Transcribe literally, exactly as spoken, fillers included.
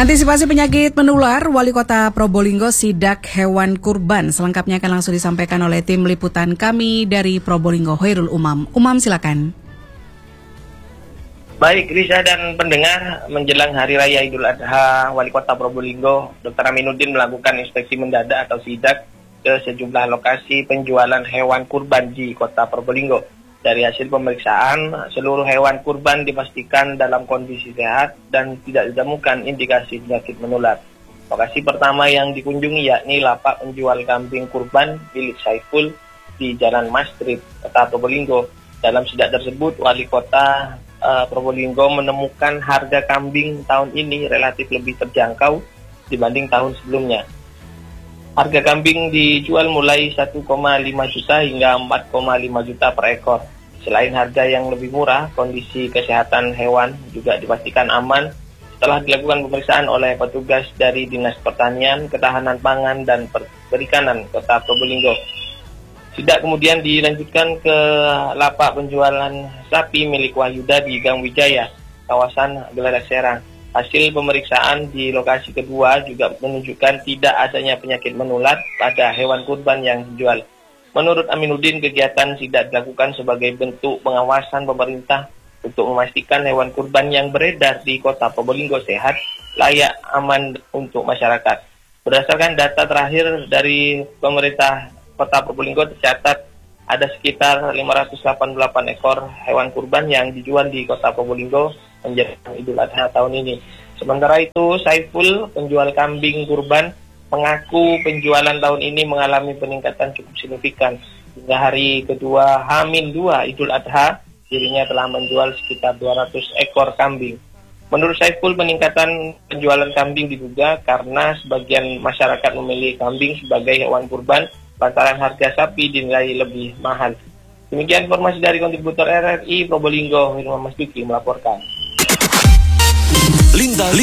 Antisipasi penyakit menular, Wali Kota Probolinggo sidak hewan kurban. Selengkapnya akan langsung disampaikan oleh tim liputan kami dari Probolinggo, Hoirul Umam. Umam, silakan. Baik, Risa dan pendengar, menjelang Hari Raya Idul Adha, Wali Kota Probolinggo, Dokter Aminuddin melakukan inspeksi mendadak atau sidak ke sejumlah lokasi penjualan hewan kurban di Kota Probolinggo. Dari hasil pemeriksaan, seluruh hewan kurban dipastikan dalam kondisi sehat dan tidak ditemukan indikasi penyakit menular. Lokasi pertama yang dikunjungi yakni lapak penjual kambing kurban milik Saiful di Jalan Mas Street, Kota Probolinggo. Dalam sidak tersebut, Wali Kota uh, Probolinggo menemukan harga kambing tahun ini relatif lebih terjangkau dibanding tahun sebelumnya. Harga kambing dijual mulai satu koma lima juta hingga empat koma lima juta per ekor. Selain harga yang lebih murah, kondisi kesehatan hewan juga dipastikan aman setelah dilakukan pemeriksaan oleh petugas dari Dinas Pertanian, Ketahanan Pangan, dan Perikanan Kota Probolinggo. Sidak kemudian dilanjutkan ke lapak penjualan sapi milik Wahyuda di Gang Wijaya, kawasan Gelerak Serang. Hasil pemeriksaan di lokasi kedua juga menunjukkan tidak adanya penyakit menular pada hewan kurban yang dijual. Menurut Aminuddin, kegiatan sidak dilakukan sebagai bentuk pengawasan pemerintah untuk memastikan hewan kurban yang beredar di Kota Probolinggo sehat, layak, aman untuk masyarakat. Berdasarkan data terakhir dari pemerintah Kota Probolinggo, tercatat ada sekitar lima ratus delapan puluh delapan ekor hewan kurban yang dijual di Kota Probolinggo menjelang Idul Adha tahun ini. Sementara itu, Saiful, penjual kambing kurban, mengaku penjualan tahun ini mengalami peningkatan cukup signifikan. Hingga hari kedua H dua Idul Adha, dirinya telah menjual sekitar dua ratus ekor kambing. Menurut Saiful, peningkatan penjualan kambing diduga karena sebagian masyarakat memilih kambing sebagai hewan kurban lantaran harga sapi dinilai lebih mahal. Demikian informasi dari kontributor R R I Probolinggo, Hirman Mas Duki melaporkan. Lintas